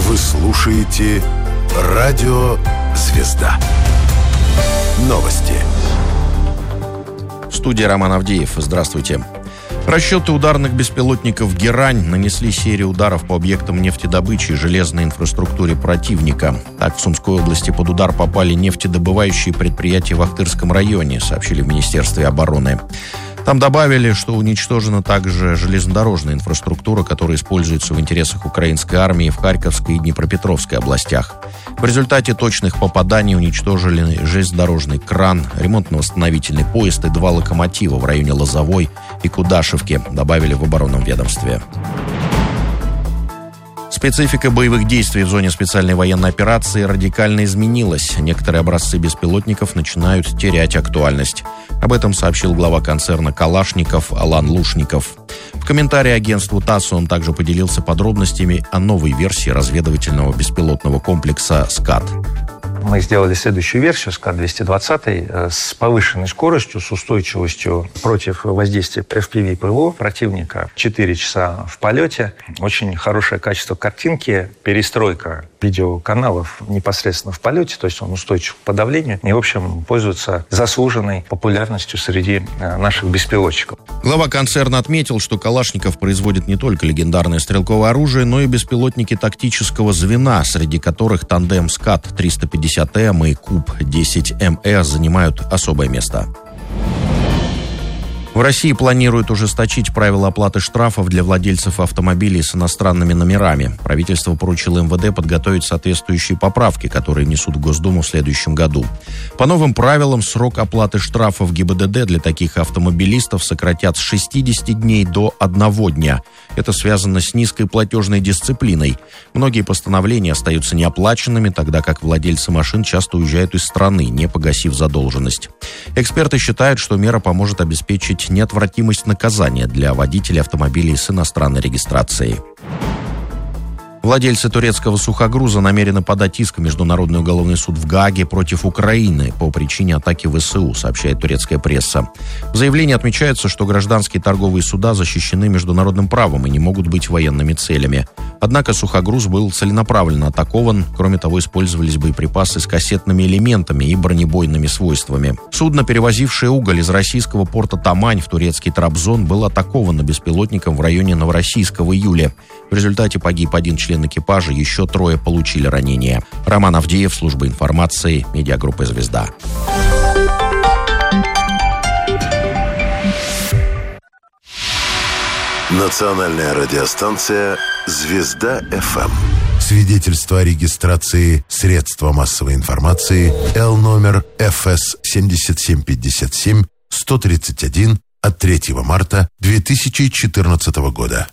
Вы слушаете «Радио Звезда». Новости. В студии Роман Авдеев. Здравствуйте. Расчеты ударных беспилотников «Герань» нанесли серию ударов по объектам нефтедобычи и железной инфраструктуре противника. Так, в Сумской области под удар попали нефтедобывающие предприятия в Ахтырском районе, сообщили в Министерстве обороны. Там добавили, что уничтожена также железнодорожная инфраструктура, которая используется в интересах украинской армии в Харьковской и Днепропетровской областях. В результате точных попаданий уничтожили железнодорожный кран, ремонтно-восстановительный поезд и 2 локомотива в районе Лозовой и Кудашевки, добавили в оборонном ведомстве. Специфика боевых действий в зоне специальной военной операции радикально изменилась. Некоторые образцы беспилотников начинают терять актуальность. Об этом сообщил глава концерна «Калашников» Алан Лушников. В комментарии агентству ТАСС он также поделился подробностями о новой версии разведывательного беспилотного комплекса «Скат». Мы сделали следующую версию СКАТ-220 с повышенной скоростью, с устойчивостью против воздействия FPV и ПВО противника. 4 часа в полете. Очень хорошее качество картинки, перестройка видеоканалов непосредственно в полете, то есть он устойчив к подавлению и, в общем, пользуется заслуженной популярностью среди наших беспилотчиков. Глава концерна отметил, что Калашников производит не только легендарное стрелковое оружие, но и беспилотники тактического звена, среди которых тандем СКАТ-350М и КУБ-10МР занимают особое место. В России планируют ужесточить правила оплаты штрафов для владельцев автомобилей с иностранными номерами. Правительство поручило МВД подготовить соответствующие поправки, которые внесут в Госдуму в следующем году. По новым правилам срок оплаты штрафов ГИБДД для таких автомобилистов сократят с 60 дней до 1 дня. Это связано с низкой платежной дисциплиной. Многие постановления остаются неоплаченными, тогда как владельцы машин часто уезжают из страны, не погасив задолженность. Эксперты считают, что мера поможет обеспечить неотвратимость наказания для водителей автомобилей с иностранной регистрацией. Владельцы турецкого сухогруза намерены подать иск в Международный уголовный суд в Гааге против Украины по причине атаки ВСУ, сообщает турецкая пресса. В заявлении отмечается, что гражданские торговые суда защищены международным правом и не могут быть военными целями. Однако сухогруз был целенаправленно атакован. Кроме того, использовались боеприпасы с кассетными элементами и бронебойными свойствами. Судно, перевозившее уголь из российского порта Тамань в турецкий Трабзон, было атаковано беспилотником в районе Новороссийска в июле. В результате погиб 1 член экипажа, еще 3 получили ранения. Роман Авдеев, служба информации, медиагруппа «Звезда». Национальная радиостанция «Звезда-ФМ». Свидетельство о регистрации средства массовой информации Л-номер ФС 7757-131 от 3 марта 2014 года.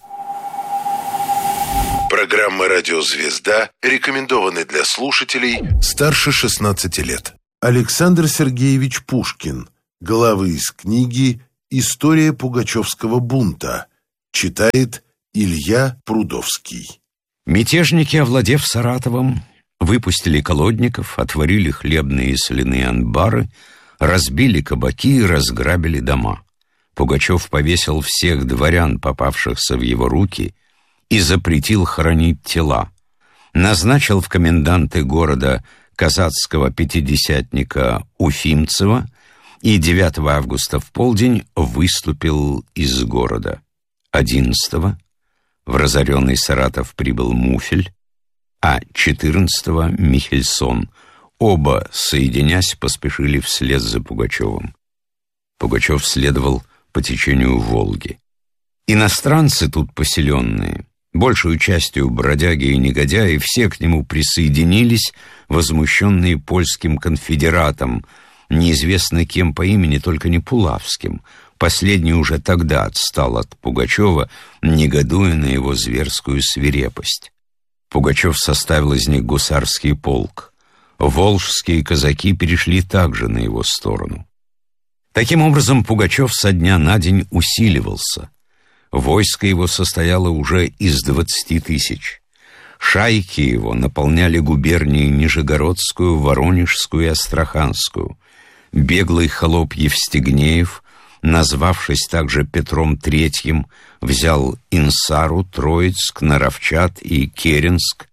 Программа «Радио Звезда» рекомендованы для слушателей старше 16 лет. Александр Сергеевич Пушкин. Главы из книги «История Пугачевского бунта». Читает Илья Прудовский. Мятежники, овладев Саратовом, выпустили колодников, отворили хлебные и соляные анбары, разбили кабаки и разграбили дома. Пугачев повесил всех дворян, попавшихся в его руки, и запретил хоронить тела. Назначил в коменданты города казацкого пятидесятника Уфимцева и 9 августа в полдень выступил из города. 11-го в разоренный Саратов прибыл Муфель, а 14-го Михельсон. Оба, соединясь, поспешили вслед за Пугачевым. Пугачев следовал по течению Волги. Иностранцы тут поселенные, большую частью бродяги и негодяи, все к нему присоединились, возмущенные польским конфедератом, неизвестно кем по имени, только не Пулавским. Последний уже тогда отстал от Пугачева, негодуя на его зверскую свирепость. Пугачев составил из них гусарский полк. Волжские казаки перешли также на его сторону. Таким образом, Пугачев со дня на день усиливался. Войско его состояло уже из 20 тысяч. Шайки его наполняли губернии Нижегородскую, Воронежскую и Астраханскую. Беглый холоп Евстигнеев, назвавшись также Петром III, взял Инсару, Троицк, Наровчат и Керенск,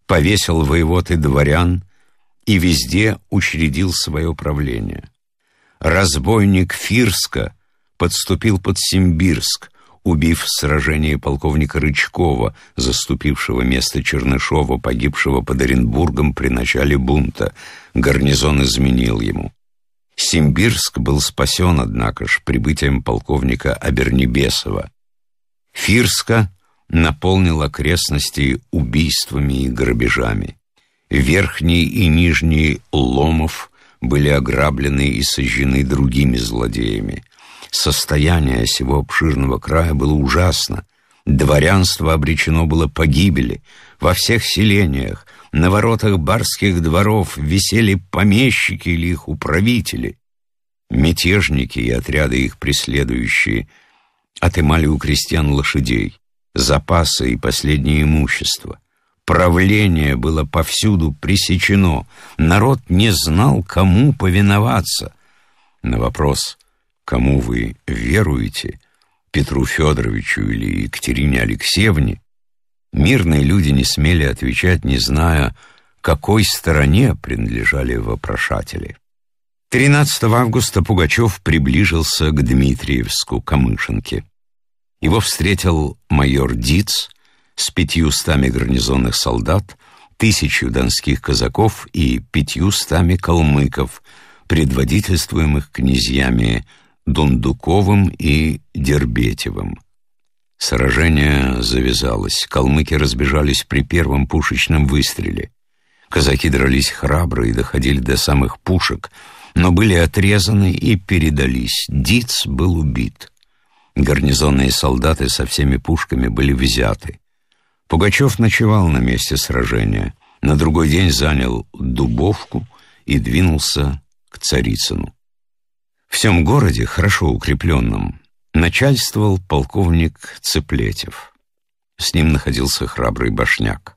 повесил воевод и дворян и везде учредил свое правление. Разбойник Фирска подступил под Симбирск, убив в сражении полковника Рычкова, заступившего место Чернышова, погибшего под Оренбургом при начале бунта. Гарнизон изменил ему. Симбирск был спасен, однако ж, прибытием полковника Абернебесова. Фирска наполнил окрестности убийствами и грабежами. Верхний и Нижний Ломов были ограблены и сожжены другими злодеями. Состояние сего обширного края было ужасно. Дворянство обречено было погибели. Во всех селениях, на воротах барских дворов висели помещики или их управители. Мятежники и отряды их преследующие отымали у крестьян лошадей, запасы и последнее имущество. Правление было повсюду пресечено. Народ не знал, кому повиноваться. На вопрос «Кому вы веруете?» Петру Федоровичу или Екатерине Алексеевне, мирные люди не смели отвечать, не зная, какой стороне принадлежали вопрошатели. 13 августа Пугачев приближился к Дмитриевску, Камышинке. Его встретил майор Диц с 500 гарнизонных солдат, 1000 донских казаков и 500 калмыков, предводительствуемых князьями Дундуковым и Дербетевым. Сражение завязалось. Калмыки разбежались при первом пушечном выстреле. Казаки дрались храбро и доходили до самых пушек, но были отрезаны и передались. Диц был убит. Гарнизонные солдаты со всеми пушками были взяты. Пугачев ночевал на месте сражения. На другой день занял Дубовку и двинулся к Царицыну. В всем городе, хорошо укрепленном, начальствовал полковник Цеплетев. С ним находился храбрый Башняк.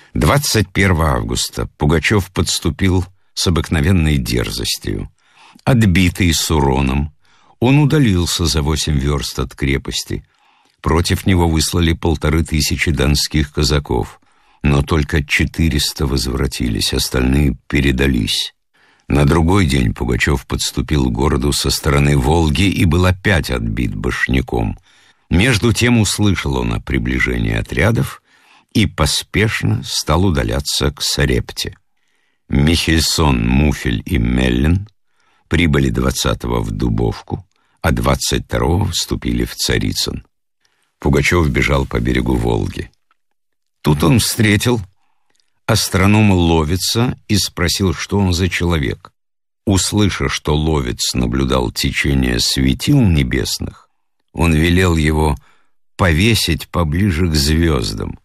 21 августа Пугачев подступил с обыкновенной дерзостью. Отбитый Суроном, он удалился за 8 верст от крепости. Против него выслали 1500 донских казаков, но только 400 возвратились, остальные передались. На другой день Пугачев подступил к городу со стороны Волги и был опять отбит Башняком. Между тем услышал он о приближении отрядов и поспешно стал удаляться к Сарепте. Михельсон, Муфель и Меллен прибыли 20-го в Дубовку, а 22-го вступили в Царицын. Пугачев бежал по берегу Волги. Тут он встретил астронома Ловеца и спросил, что он за человек. Услыша, что Ловец наблюдал течение светил небесных, он велел его повесить поближе к звездам.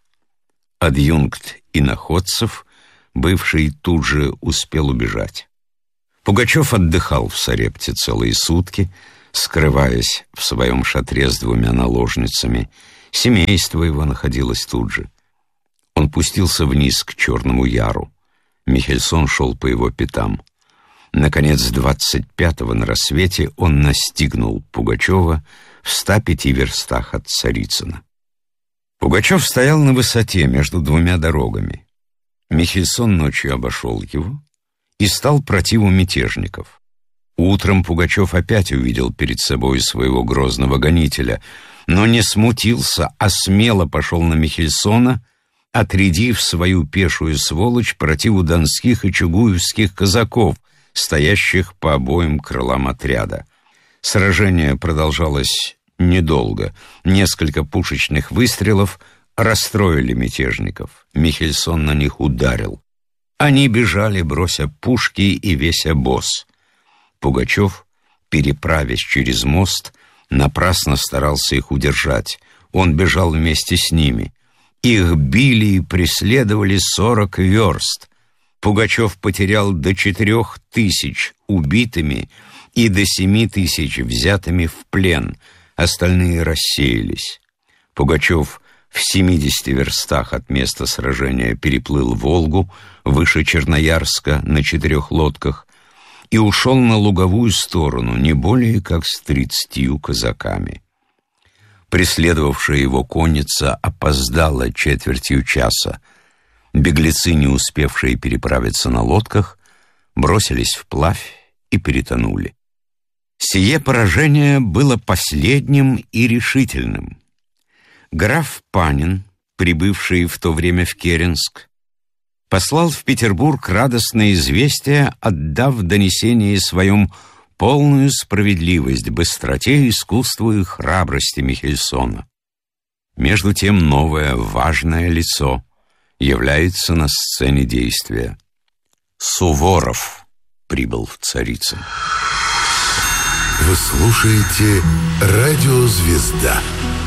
Адъюнкт иноходцев, бывший, тут же успел убежать. Пугачев отдыхал в Сарепте целые сутки, скрываясь в своем шатре с 2 наложницами. Семейство его находилось тут же. Он пустился вниз к Черному Яру. Михельсон шел по его пятам. Наконец, 25-го на рассвете он настигнул Пугачева в 105 верстах от Царицына. Пугачев стоял на высоте между 2 дорогами. Михельсон ночью обошел его и стал противу мятежников. Утром Пугачев опять увидел перед собой своего грозного гонителя, но не смутился, а смело пошел на Михельсона, отрядив свою пешую сволочь противу донских и чугуевских казаков, стоящих по обоим крылам отряда. Сражение продолжалось недолго. Несколько пушечных выстрелов расстроили мятежников. Михельсон на них ударил. Они бежали, брося пушки и весь обоз. Пугачев, переправясь через мост, напрасно старался их удержать. Он бежал вместе с ними. Их били и преследовали 40 верст. Пугачев потерял до 4000 убитыми и до 7000 взятыми в плен. Остальные рассеялись. Пугачев в 70 верстах от места сражения переплыл Волгу выше Черноярска на 4 лодках и ушел на луговую сторону, не более как с 30 казаками. Преследовавшая его конница опоздала четвертью часа. Беглецы, не успевшие переправиться на лодках, бросились вплавь и перетонули. Сие поражение было последним и решительным. Граф Панин, прибывший в то время в Керенск, послал в Петербург радостное известие, отдав донесение своем полную справедливость, быстроте, искусству и храбрости Михельсона. Между тем новое важное лицо является на сцене действия. Суворов прибыл в Царицын. Вы слушаете «Радио Звезда».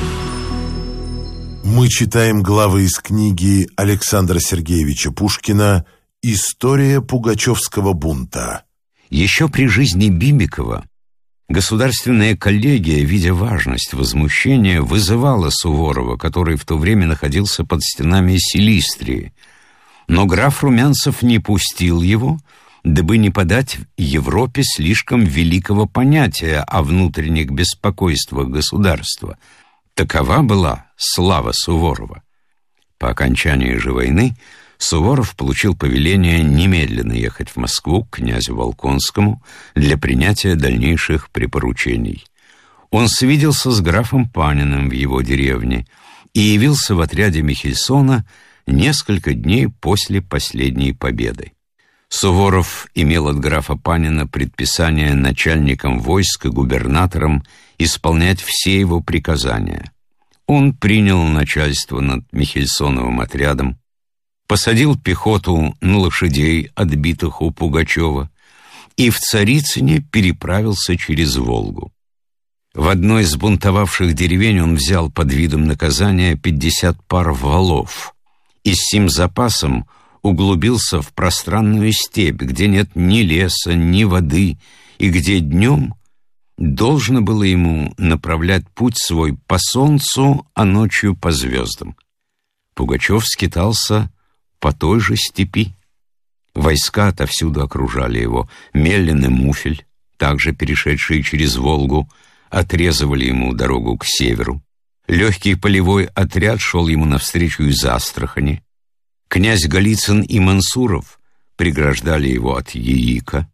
Мы читаем главы из книги Александра Сергеевича Пушкина «История Пугачевского бунта». Еще при жизни Бибикова Государственная коллегия, видя важность возмущения, вызывала Суворова, который в то время находился под стенами Силистрии. Но граф Румянцев не пустил его, дабы не подать Европе слишком великого понятия о внутренних беспокойствах государства. Такова была слава Суворова. По окончании же войны Суворов получил повеление немедленно ехать в Москву к князю Волконскому для принятия дальнейших препоручений. Он свиделся с графом Паниным в его деревне и явился в отряде Михельсона несколько дней после последней победы. Суворов имел от графа Панина предписание начальникам войск и губернаторам исполнять все его приказания. Он принял начальство над Михельсоновым отрядом, посадил пехоту на лошадей, отбитых у Пугачева, и в Царицыне переправился через Волгу. В одной из бунтовавших деревень он взял под видом наказания 50 пар валов и с сим запасом углубился в пространную степь, где нет ни леса, ни воды, и где днем должно было ему направлять путь свой по солнцу, а ночью по звездам. Пугачев скитался по той же степи. Войска отовсюду окружали его. Меллин и Муфель, также перешедшие через Волгу, отрезывали ему дорогу к северу. Легкий полевой отряд шел ему навстречу из Астрахани. Князь Голицын и Мансуров преграждали его от Яика.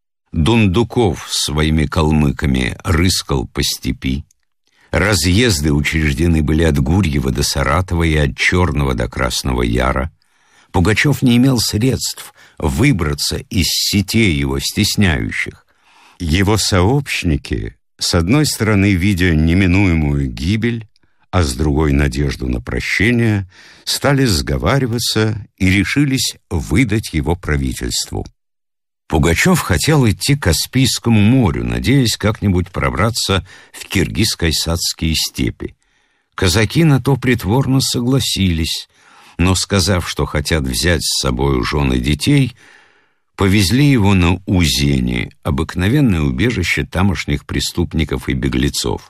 Дундуков с своими калмыками рыскал по степи. Разъезды учреждены были от Гурьева до Саратова и от Черного до Красного Яра. Пугачев не имел средств выбраться из сетей его стесняющих. Его сообщники, с одной стороны, видя неминуемую гибель, а с другой надежду на прощение, стали сговариваться и решились выдать его правительству. Пугачев хотел идти к Каспийскому морю, надеясь как-нибудь пробраться в киргиз-кайсацкие степи. Казаки на то притворно согласились, но, сказав, что хотят взять с собой жен и детей, повезли его на Узени, обыкновенное убежище тамошних преступников и беглецов.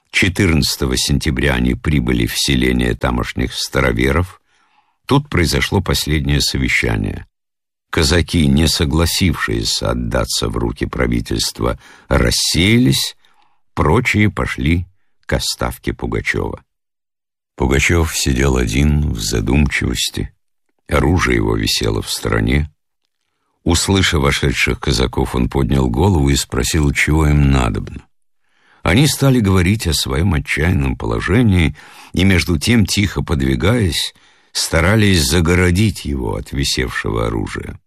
14 сентября они прибыли в селение тамошних староверов. Тут произошло последнее совещание. Казаки, не согласившиеся отдаться в руки правительства, рассеялись, прочие пошли к отставке Пугачева. Пугачев сидел один в задумчивости, оружие его висело в стороне. Услышав вошедших казаков, он поднял голову и спросил, чего им надобно. Они стали говорить о своем отчаянном положении и, между тем, тихо подвигаясь, старались загородить его от висевшего оружия.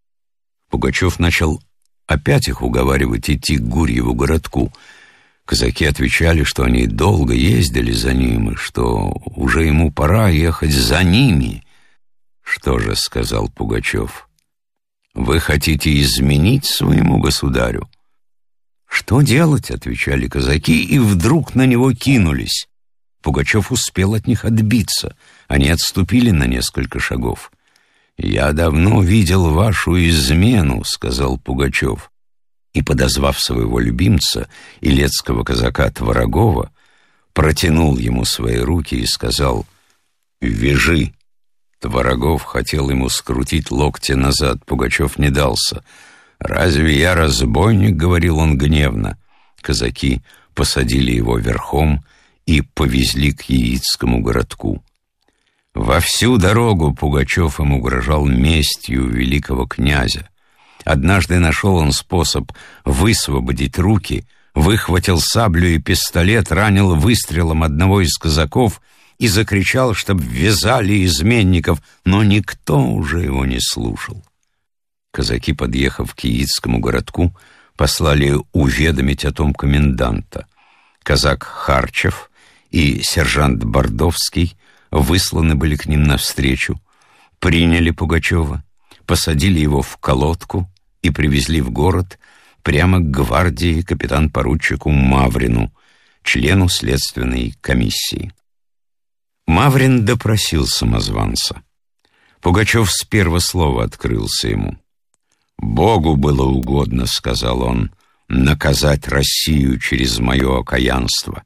Пугачев начал опять их уговаривать идти к Гурьеву городку. Казаки отвечали, что они долго ездили за ним, и что уже ему пора ехать за ними. «Что же, — сказал Пугачев, — вы хотите изменить своему государю?» «Что делать?» — отвечали казаки, и вдруг на него кинулись. Пугачев успел от них отбиться. Они отступили на несколько шагов. «Я давно видел вашу измену», — сказал Пугачев. И, подозвав своего любимца, илецкого казака Творогова, протянул ему свои руки и сказал: «Вяжи». Творогов хотел ему скрутить локти назад, Пугачев не дался. «Разве я разбойник?» — говорил он гневно. Казаки посадили его верхом и повезли к Яицкому городку. Во всю дорогу Пугачев им угрожал местью великого князя. Однажды нашел он способ высвободить руки, выхватил саблю и пистолет, ранил выстрелом одного из казаков и закричал, чтоб ввязали изменников, но никто уже его не слушал. Казаки, подъехав к Яицкому городку, послали уведомить о том коменданта. Казак Харчев и сержант Бордовский высланы были к ним навстречу, приняли Пугачева, посадили его в колодку и привезли в город прямо к гвардии капитан-поручику Маврину, члену следственной комиссии. Маврин допросил самозванца. Пугачев с первого слова открылся ему. «Богу было угодно, — сказал он, — наказать Россию через мое окаянство».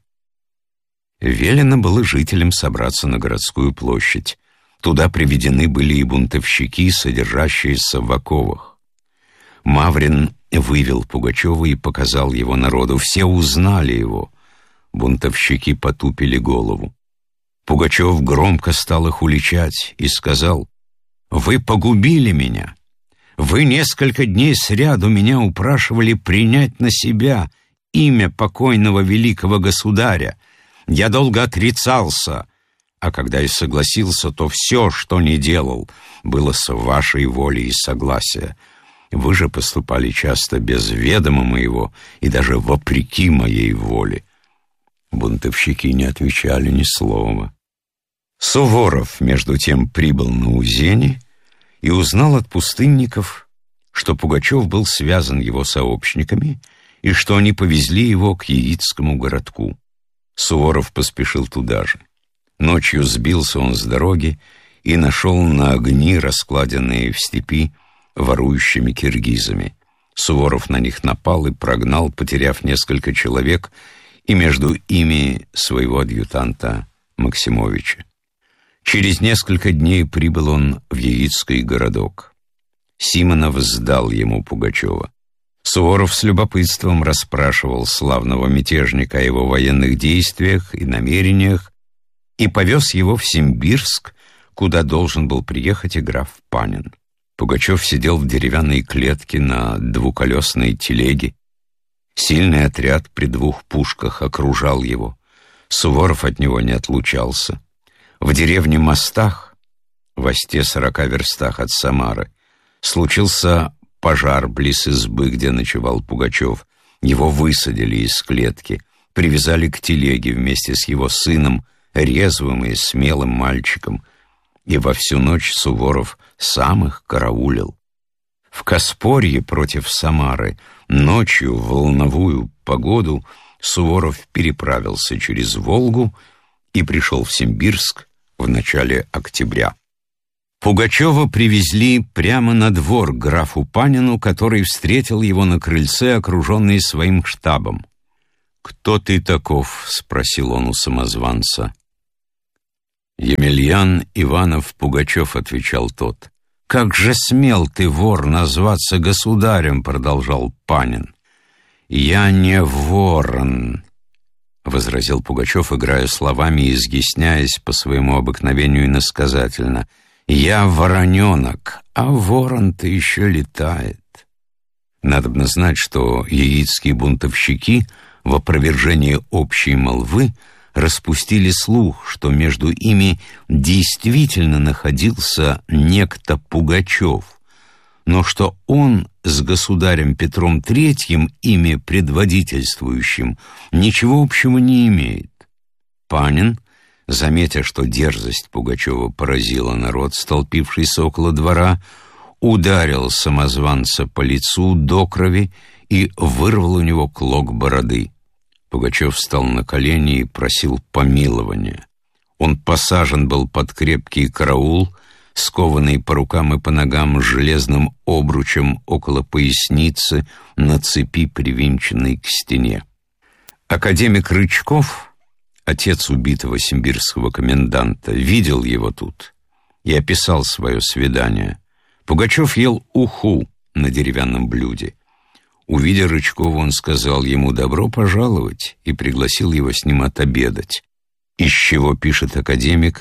Велено было жителям собраться на городскую площадь. Туда приведены были и бунтовщики, содержащиеся в оковах. Маврин вывел Пугачева и показал его народу. Все узнали его. Бунтовщики потупили голову. Пугачев громко стал их уличать и сказал: «Вы погубили меня. Вы несколько дней сряду меня упрашивали принять на себя имя покойного великого государя. Я долго отрицался, а когда и согласился, то все, что не делал, было с вашей волей и согласия. Вы же поступали часто без ведома моего и даже вопреки моей воле». Бунтовщики не отвечали ни слова. Суворов, между тем, прибыл на Узени и узнал от пустынников, что Пугачев был связан его сообщниками и что они повезли его к Яицкому городку. Суворов поспешил туда же. Ночью сбился он с дороги и нашел на огни, раскладенные в степи, ворующими киргизами. Суворов на них напал и прогнал, потеряв несколько человек, и между ими своего адъютанта Максимовича. Через несколько дней прибыл он в Яицкий городок. Симонов сдал ему Пугачева. Суворов с любопытством расспрашивал славного мятежника о его военных действиях и намерениях и повез его в Симбирск, куда должен был приехать и граф Панин. Пугачев сидел в деревянной клетке на двуколесной телеге. Сильный отряд при 2 пушках окружал его. Суворов от него не отлучался. В деревне Мостах, в осте 40 верстах от Самары, случился пожар близ избы, где ночевал Пугачев. Его высадили из клетки, привязали к телеге вместе с его сыном, резвым и смелым мальчиком, и во всю ночь Суворов сам их караулил. В Каспорье против Самары ночью в волновую погоду Суворов переправился через Волгу и пришел в Симбирск в начале октября. Пугачева привезли прямо на двор к графу Панину, который встретил его на крыльце, окруженный своим штабом. «Кто ты таков?» — спросил он у самозванца. «Емельян Иванов Пугачев», — отвечал тот. «Как же смел ты, вор, назваться государем?» — продолжал Панин. «Я не ворон», — возразил Пугачев, играя словами и изъясняясь по своему обыкновению иносказательно. «Я вороненок, а ворон-то еще летает». Надобно знать, что яицкие бунтовщики в опровержение общей молвы распустили слух, что между ими действительно находился некто Пугачев, но что он с государем Петром III, ими предводительствующим, ничего общего не имеет. Панин, заметя, что дерзость Пугачева поразила народ, столпившийся около двора, ударил самозванца по лицу до крови и вырвал у него клок бороды. Пугачев встал на колени и просил помилования. Он посажен был под крепкий караул, скованный по рукам и по ногам железным обручем около поясницы на цепи, привинченной к стене. Академик Рычков, отец убитого симбирского коменданта, видел его тут и описал свое свидание. Пугачев ел уху на деревянном блюде. Увидя Рычкова, он сказал ему «добро пожаловать» и пригласил его с ним отобедать. Из чего, пишет академик,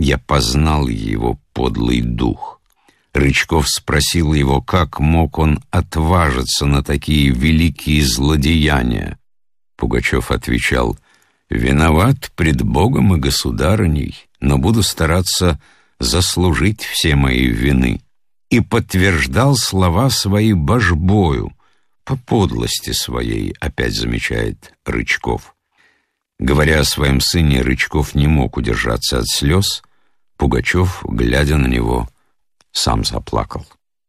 я познал его подлый дух. Рычков спросил его, как мог он отважиться на такие великие злодеяния. Пугачев отвечал: «Виноват пред Богом и государыней, но буду стараться заслужить все мои вины». И подтверждал слова свои божбою, по подлости своей, опять замечает Рычков. Говоря о своем сыне, Рычков не мог удержаться от слез. Пугачев, глядя на него, сам заплакал.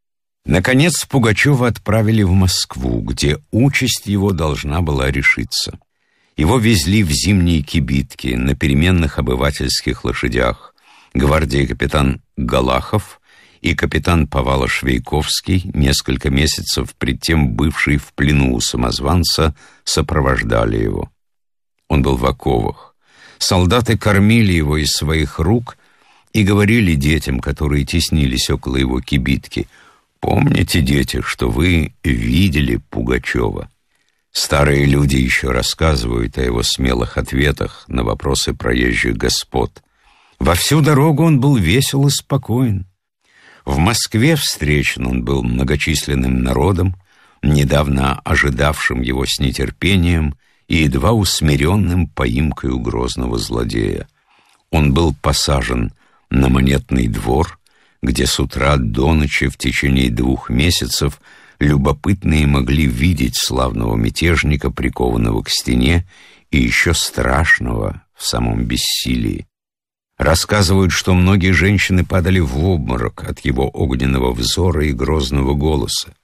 Наконец Пугачева отправили в Москву, где участь его должна была решиться. Его везли в зимние кибитки на переменных обывательских лошадях. Гвардии капитан Галахов и капитан Повало-Швейковский, несколько месяцев пред тем бывший в плену у самозванца, сопровождали его. Он был в оковах. Солдаты кормили его из своих рук и говорили детям, которые теснились около его кибитки: «Помните, дети, что вы видели Пугачева». Старые люди еще рассказывают о его смелых ответах на вопросы проезжих господ. Во всю дорогу он был весел и спокоен. В Москве встречен он был многочисленным народом, недавно ожидавшим его с нетерпением и едва усмиренным поимкою грозного злодея. Он был посажен на Монетный двор, где с утра до ночи в течение 2 месяцев любопытные могли видеть славного мятежника, прикованного к стене и еще страшного в самом бессилии. Рассказывают, что многие женщины падали в обморок от его огненного взора и грозного голоса.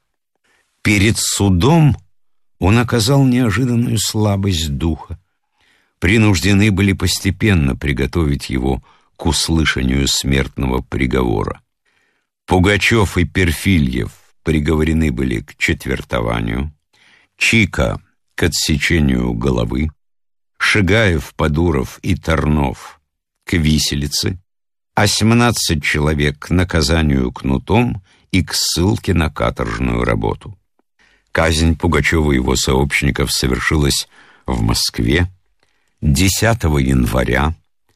Перед судом он оказал неожиданную слабость духа. Принуждены были постепенно приготовить его к услышанию смертного приговора. Пугачев и Перфильев приговорены были к четвертованию, Чика — к отсечению головы, Шигаев, Подуров и Тарнов — к виселице, а 17 человек к наказанию кнутом и к ссылке на каторжную работу. Казнь Пугачева и его сообщников совершилась в Москве 10 января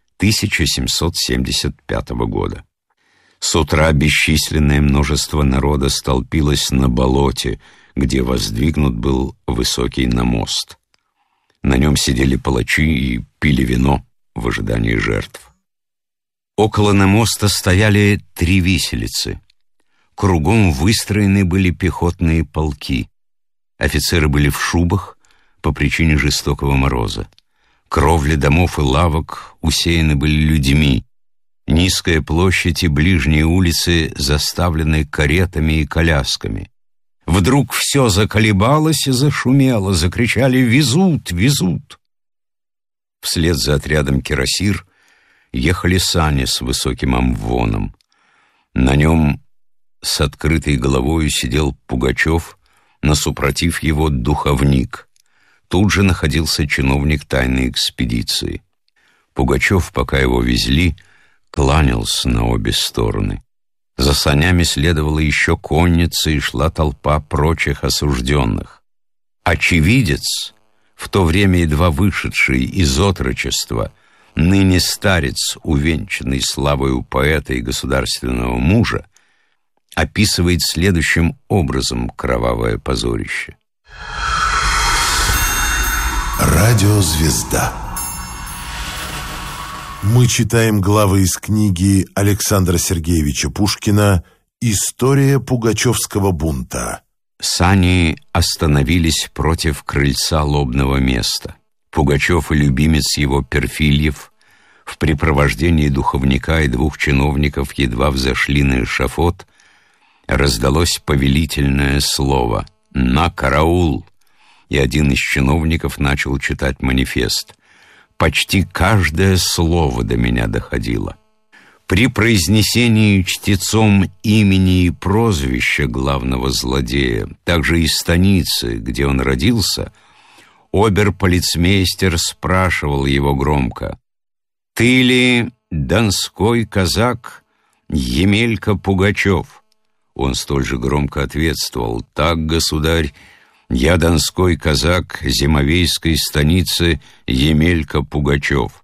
1775 года. С утра бесчисленное множество народа столпилось на болоте, где воздвигнут был высокий намост. На нем сидели палачи и пили вино в ожидании жертв. Около намоста стояли 3 виселицы. Кругом выстроены были пехотные полки. Офицеры были в шубах по причине жестокого мороза. Кровли домов и лавок усеяны были людьми. Низкая площадь и ближние улицы заставлены каретами и колясками. Вдруг все заколебалось и зашумело, закричали: «Везут! Везут!». Вслед за отрядом кирасир ехали сани с высоким амвоном. На нем с открытой головою сидел Пугачев, насупротив его духовник. Тут же находился чиновник тайной экспедиции. Пугачев, пока его везли, кланялся на обе стороны. За санями следовала еще конница и шла толпа прочих осужденных. Очевидец, в то время едва вышедший из отрочества, ныне старец, увенчанный славою поэта и государственного мужа, описывает следующим образом кровавое позорище. Радиозвезда. Мы читаем главы из книги Александра Сергеевича Пушкина «История пугачевского бунта». Сани остановились против крыльца лобного места. Пугачев и любимец его Перфильев в припровождении духовника и 2 чиновников едва взошли на эшафот. Раздалось повелительное слово «На караул!», и один из чиновников начал читать манифест. Почти каждое слово до меня доходило. При произнесении чтецом имени и прозвища главного злодея, также и станицы, где он родился, обер-полицмейстер спрашивал его громко: «Ты ли донской казак Емелька Пугачев?» Он столь же громко ответствовал: «Так, государь, я донской казак Зимовейской станицы Емелька Пугачев».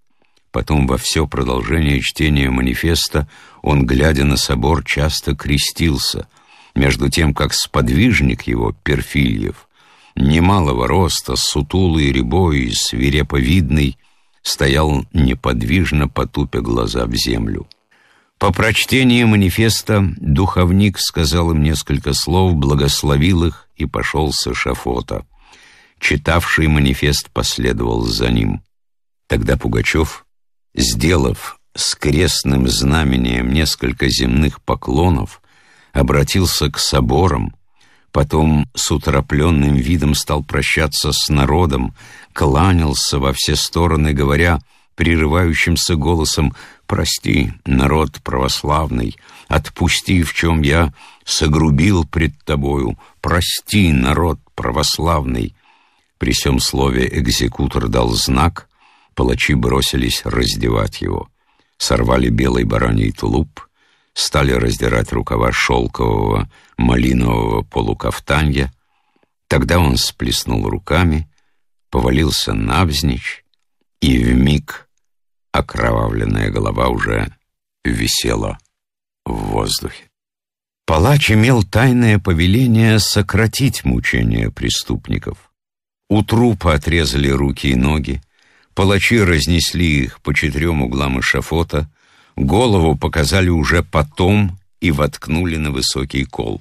Потом во все продолжение чтения манифеста он, глядя на собор, часто крестился, между тем как сподвижник его, Перфильев, немалого роста, сутулый, рябой и свиреповидный, стоял неподвижно, потупя глаза в землю. По прочтении манифеста духовник сказал им несколько слов, благословил их и пошел с эшафота. Читавший манифест последовал за ним. Тогда Пугачев, сделав с крестным знамением несколько земных поклонов, обратился к соборам, потом с утропленным видом стал прощаться с народом, кланялся во все стороны, говоря прерывающимся голосом: «Прости, народ православный, отпусти, в чем я согрубил пред тобою, прости, народ православный». При сем слове экзекутор дал знак, палачи бросились раздевать его, сорвали белый бараний тулуп, стали раздирать рукава шелкового малинового полукафтанья. Тогда он сплеснул руками, повалился навзничь, и вмиг окровавленная голова уже висела в воздухе. Палач имел тайное повеление сократить мучения преступников. У трупа отрезали руки и ноги, палачи разнесли их по 4 углам эшафота, голову показали уже потом и воткнули на высокий кол.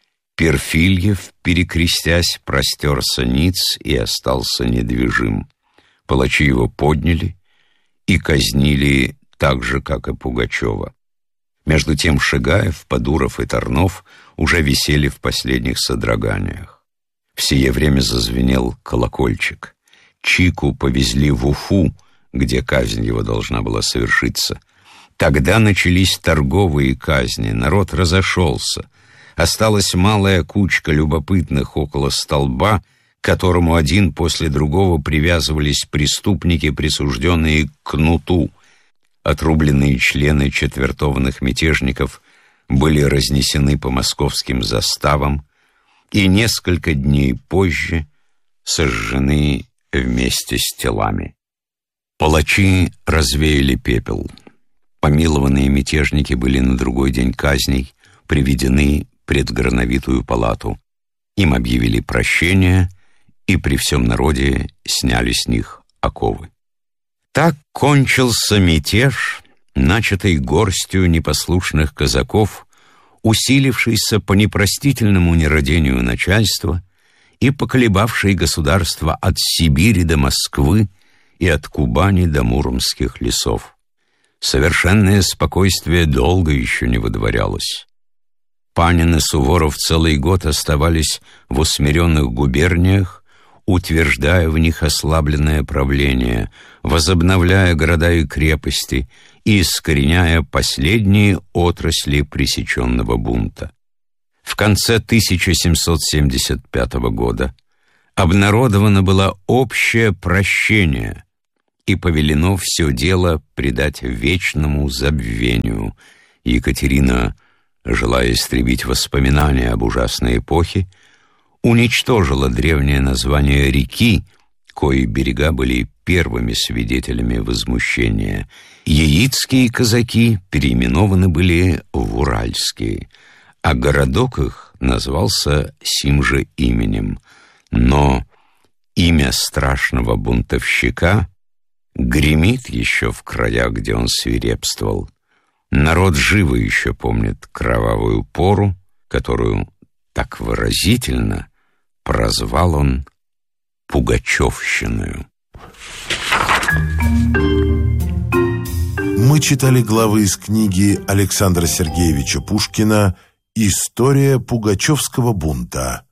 Перфильев, перекрестясь, простерся ниц и остался недвижим. Палачи его подняли и казнили так же, как и Пугачева. Между тем Шигаев, Подуров и Тарнов уже висели в последних содроганиях. В сие время зазвенел колокольчик. Чику повезли в Уфу, где казнь его должна была совершиться. Тогда начались торговые казни, народ разошелся. Осталась малая кучка любопытных около столба, к которому один после другого привязывались преступники, присужденные к кнуту. Отрубленные члены четвертованных мятежников были разнесены по московским заставам и несколько дней позже сожжены вместе с телами. Палачи развеяли пепел. Помилованные мятежники были на другой день казней приведены пред Грановитую палату. Им объявили прощение и при всем народе сняли с них оковы. Так кончился мятеж, начатый горстью непослушных казаков, усилившийся по непростительному нерадению начальства и поколебавший государство от Сибири до Москвы и от Кубани до Муромских лесов. Совершенное спокойствие долго еще не выдворялось. Панин и Суворов целый год оставались в усмиренных губерниях, утверждая в них ослабленное правление, возобновляя города и крепости и искореняя последние отрасли пресеченного бунта. В конце 1775 года обнародовано было общее прощение и повелено все дело предать вечному забвению. Екатерина, желая истребить воспоминания об ужасной эпохе, уничтожила древнее название реки, кои берега были первыми свидетелями возмущения. Яицкие казаки переименованы были в Уральские, а городок их назвался сим же именем. Но имя страшного бунтовщика гремит еще в краях, где он свирепствовал. Народ живо еще помнит кровавую пору, которую так выразительно прозвал он Пугачевщиною. Мы читали главы из книги Александра Сергеевича Пушкина «История пугачевского бунта».